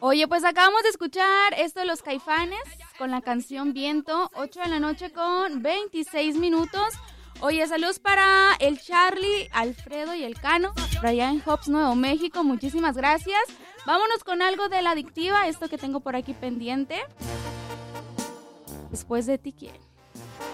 Oye, pues acabamos de escuchar esto de Los Caifanes con la canción Viento, 8 de la noche con 26 minutos. Oye, saludos para el Charlie, Alfredo y el Cano, por allá en Hobbs, Nuevo México. Muchísimas gracias. Vámonos con algo de La Adictiva, esto que tengo por aquí pendiente. Después de ti, ¿quién?